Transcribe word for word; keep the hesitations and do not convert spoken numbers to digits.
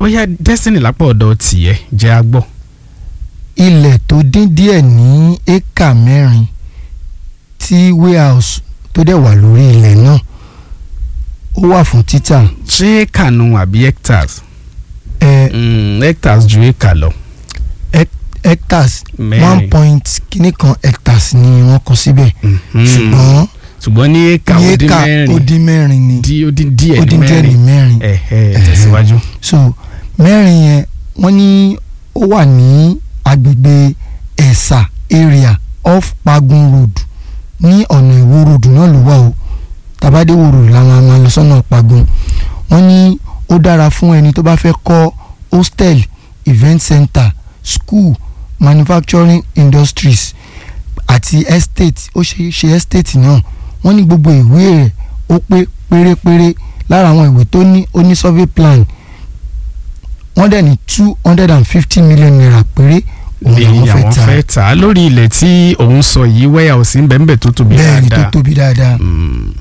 ó yá Destiny lápò ọ̀dọ̀ tiẹ̀ jẹ́ agbọ́. ilẹ̀ tó dín díẹ̀ ní éka mẹ́rin tí warehouse tó dẹ̀ wà lórí ilẹ̀ náà ó wà fún títà. ṣé éka nu àbí hectares? ẹ Mm, hectares ju éka lọ. hectares Mẹ́rin. one point kìíní kan hectares ni wọ́n kọ síbẹ̀ Mhm. ṣùgbọ́n ṣùgbọ́n ní éka ní ó dín éka ó mẹ́rin dín mẹ́rin ni di ó dín díẹ̀ ó ní dín díẹ̀ ní mẹ́rin. mẹ́rin. ẹ̀hẹ́ tẹ̀síwájú. so mẹ́rin yẹn wọ́n ní ó wà ní agbègbè ẹ̀sà area off Pagun road ní ọ̀nà Ìwó road náà ló wà o tàbádé Ìwó road làwọn máa lọ sọ́nà Pagun. wọ́n ní ó dára fún ẹni tó bá fẹ́ kọ́ hostel event center school manufacturing industries àti estate ó ṣe ṣe estate náà. wọ́n ní gbogbo ìwé rẹ̀ ó pé pérépéré lára àwọn ìwé tó ní ó ní survey plan wọ́n dẹ̀ ní two hundred and fifty million naira péré òun ni làwọn àwọn fẹ́ fẹ́ ta tà á lórí ilẹ̀ tí òun sọ yìí warehouse ń bẹ ń bẹ tó tóbi bẹ́ẹ̀ ni tó dáadáa. tóbi dáadáa. Mm.